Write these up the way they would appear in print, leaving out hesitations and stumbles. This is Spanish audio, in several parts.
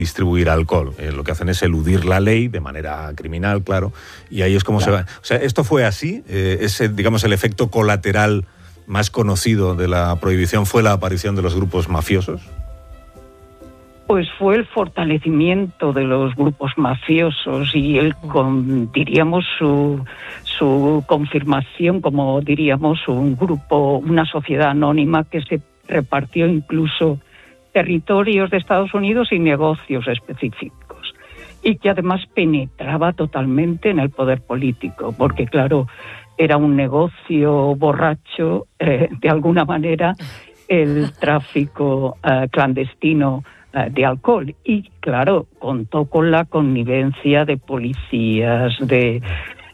distribuir alcohol. Lo que hacen es eludir la ley de manera criminal, claro, y ahí es como se va. O sea, esto fue así, digamos, el efecto colateral más conocido de la prohibición fue la aparición de los grupos mafiosos. Pues fue el fortalecimiento de los grupos mafiosos y diríamos, su confirmación como, diríamos, un grupo, una sociedad anónima que se repartió incluso territorios de Estados Unidos y negocios específicos, y que además penetraba totalmente en el poder político, porque claro, era un negocio borracho, de alguna manera, el tráfico clandestino de alcohol, y claro, contó con la connivencia de policías, de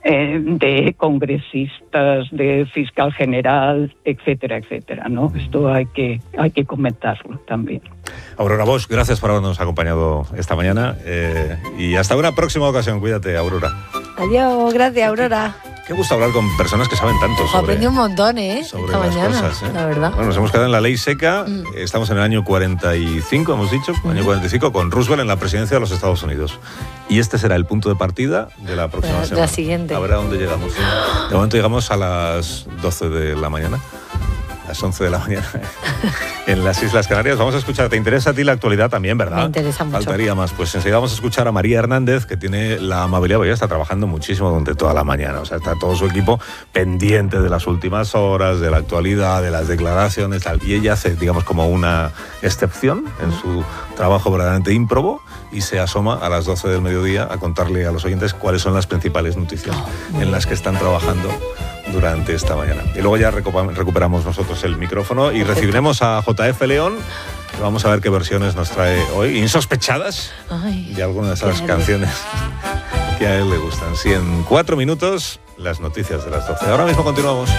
congresistas, de fiscal general, etcétera, etcétera, ¿no? Esto hay que comentarlo también. Aurora Bosch, gracias por habernos acompañado esta mañana, y hasta una próxima ocasión. Cuídate, Aurora. Adiós, gracias, Aurora. Qué gusto hablar con personas que saben tanto sobre... Aprendí un montón, sobre esta las mañana, cosas, la verdad. Bueno, nos hemos quedado en la ley seca, estamos en el año 45, hemos dicho, año 45, con Roosevelt en la presidencia de los Estados Unidos. Y este será el punto de partida de la próxima semana. La siguiente. A ver a dónde llegamos. De momento llegamos a las 12 de la mañana. Las 11 de la mañana en las Islas Canarias. Vamos a escuchar, ¿te interesa a ti la actualidad también, verdad? Me interesa mucho. Faltaría más. Pues enseguida vamos a escuchar a María Hernández, que tiene la amabilidad, porque ella está trabajando muchísimo durante toda la mañana. O sea, está todo su equipo pendiente de las últimas horas, de la actualidad, de las declaraciones, tal. Y ella hace, digamos, como una excepción en su trabajo verdaderamente ímprobo y se asoma a las 12 del mediodía a contarle a los oyentes cuáles son las principales noticias en las que están trabajando durante esta mañana. Y luego ya recuperamos nosotros el micrófono y recibiremos a JF León, que vamos a ver qué versiones nos trae hoy, insospechadas, de algunas de esas canciones que a él le gustan. Sí, en 4 minutos, las noticias de las 12. Ahora mismo continuamos.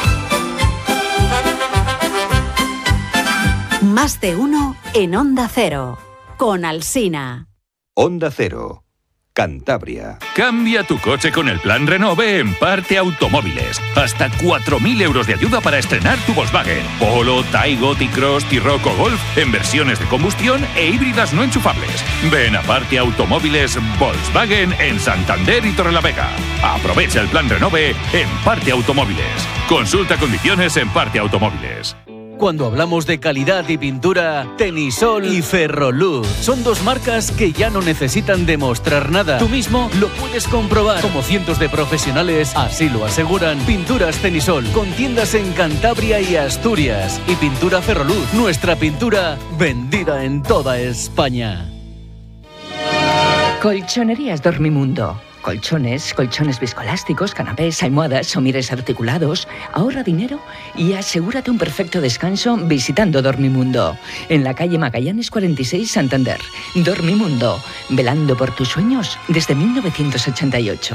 Más de uno en Onda Cero, con Alsina. Onda Cero, Cantabria. Cambia tu coche con el plan Renove en Parte Automóviles. Hasta 4.000 euros de ayuda para estrenar tu Volkswagen. Polo, Taigo, T-Cross, T-Roc o Golf en versiones de combustión e híbridas no enchufables. Ven a Parte Automóviles Volkswagen en Santander y Torrelavega. Aprovecha el plan Renove en Parte Automóviles. Consulta condiciones en Parte Automóviles. Cuando hablamos de calidad y pintura, Tenisol y Ferroluz son dos marcas que ya no necesitan demostrar nada. Tú mismo lo puedes comprobar, como cientos de profesionales así lo aseguran. Pinturas Tenisol, con tiendas en Cantabria y Asturias. Y pintura Ferroluz, nuestra pintura vendida en toda España. Colchonerías Dormimundo. Colchones viscoelásticos, canapés, almohadas, somieres articulados. Ahorra dinero y asegúrate un perfecto descanso visitando Dormimundo. En la calle Magallanes 46, Santander. Dormimundo, velando por tus sueños desde 1988.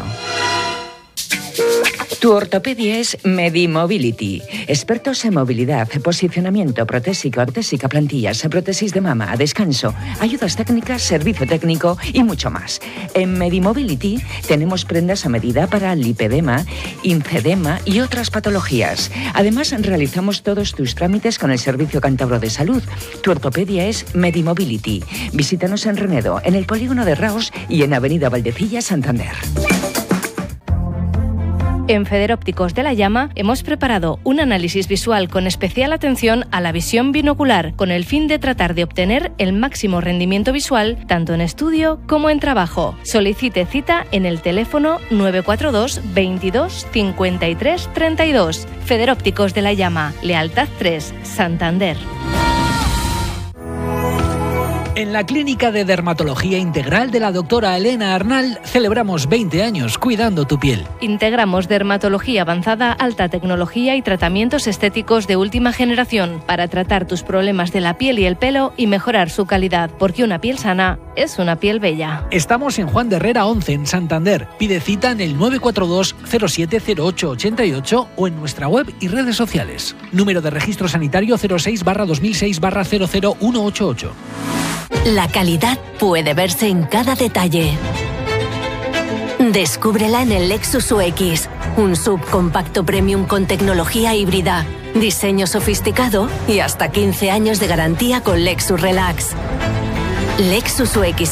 Tu ortopedia es Medimobility. Expertos en movilidad, posicionamiento, protésico, ortésica, plantillas, prótesis de mama, descanso, ayudas técnicas, servicio técnico y mucho más. En Medimobility tenemos prendas a medida para lipedema, infedema y otras patologías. Además, realizamos todos tus trámites con el Servicio Cántabro de Salud. Tu ortopedia es Medimobility. Visítanos en Renedo, en el Polígono de Raos y en Avenida Valdecilla, Santander. En Federópticos de la Llama hemos preparado un análisis visual con especial atención a la visión binocular, con el fin de tratar de obtener el máximo rendimiento visual tanto en estudio como en trabajo. Solicite cita en el teléfono 942 22 53 32. Federópticos de la Llama, Lealtad 3, Santander. En la Clínica de Dermatología Integral de la doctora Elena Arnal celebramos 20 años cuidando tu piel. Integramos dermatología avanzada, alta tecnología y tratamientos estéticos de última generación para tratar tus problemas de la piel y el pelo y mejorar su calidad, porque una piel sana es una piel bella. Estamos en Juan de Herrera 11, en Santander. Pide cita en el 942 070888 o en nuestra web y redes sociales. Número de registro sanitario 06/2006/00188. La calidad puede verse en cada detalle. Descúbrela en el Lexus UX, un subcompacto premium con tecnología híbrida, diseño sofisticado y hasta 15 años de garantía con Lexus Relax. Lexus UX